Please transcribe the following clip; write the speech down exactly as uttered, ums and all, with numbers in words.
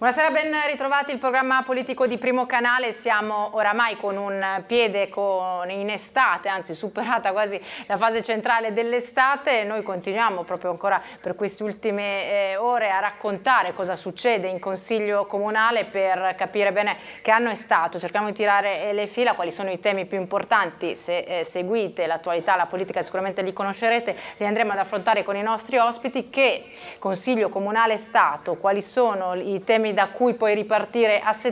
Buonasera, ben ritrovati il programma politico di Primo Canale. Siamo oramai con un piede con, in estate, anzi superata quasi la fase centrale dell'estate. Noi continuiamo proprio ancora per queste ultime eh, ore a raccontare cosa succede in Consiglio Comunale per capire bene che anno è stato. Cerchiamo di tirare eh, le fila, quali sono i temi più importanti. Se eh, seguite l'attualità, la politica sicuramente li conoscerete, li andremo ad affrontare con i nostri ospiti. Che Consiglio Comunale è stato, quali sono i temi da cui poi ripartire a settembre